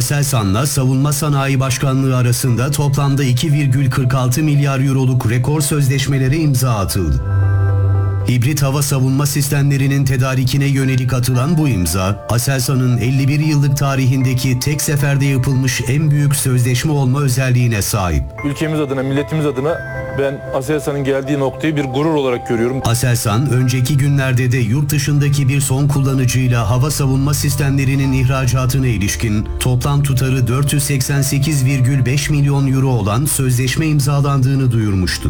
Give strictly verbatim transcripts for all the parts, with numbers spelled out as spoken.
Aselsan'la Savunma Sanayi Başkanlığı arasında toplamda iki virgül kırk altı milyar euroluk rekor sözleşmelere imza atıldı. Hibrit hava savunma sistemlerinin tedarikine yönelik atılan bu imza, Aselsan'ın elli bir yıllık tarihindeki tek seferde yapılmış en büyük sözleşme olma özelliğine sahip. Ülkemiz adına, milletimiz adına ben Aselsan'ın geldiği noktayı bir gurur olarak görüyorum. Aselsan, önceki günlerde de yurt dışındaki bir son kullanıcıyla hava savunma sistemlerinin ihracatına ilişkin toplam tutarı dört yüz seksen sekiz virgül beş milyon euro olan sözleşme imzalandığını duyurmuştu.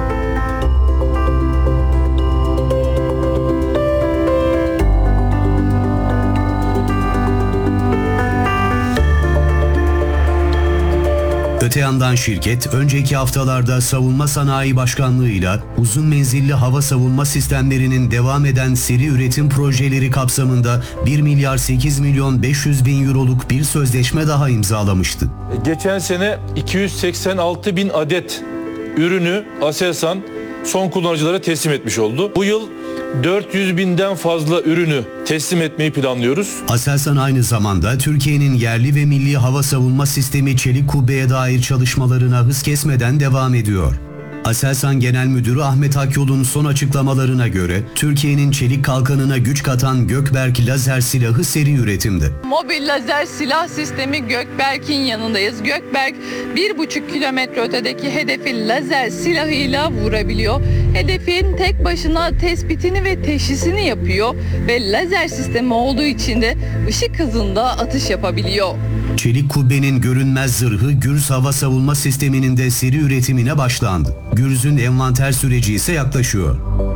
Öte yandan şirket, önceki haftalarda Savunma Sanayi Başkanlığı'yla uzun menzilli hava savunma sistemlerinin devam eden seri üretim projeleri kapsamında bir milyar sekiz milyon beş yüz bin euroluk bir sözleşme daha imzalamıştı. Geçen sene iki yüz seksen altı bin adet ürünü Aselsan son kullanıcılara teslim etmiş oldu. Bu yıl dört yüz binden fazla ürünü teslim etmeyi planlıyoruz. Aselsan aynı zamanda Türkiye'nin yerli ve milli hava savunma sistemi çelik kubbeye dair çalışmalarına hız kesmeden devam ediyor. Aselsan Genel Müdürü Ahmet Akyol'un son açıklamalarına göre Türkiye'nin çelik kalkanına güç katan Gökberk lazer silahı seri üretimde. Mobil lazer silah sistemi Gökberk'in yanındayız. Gökberk bir buçuk kilometre ötedeki hedefi lazer silahıyla vurabiliyor. Hedefin tek başına tespitini ve teşhisini yapıyor ve lazer sistemi olduğu için de ışık hızında atış yapabiliyor. Çelik kubbenin görünmez zırhı Gürz hava savunma sisteminin de seri üretimine başlandı. Gürz'ün envanter süreci ise yaklaşıyor.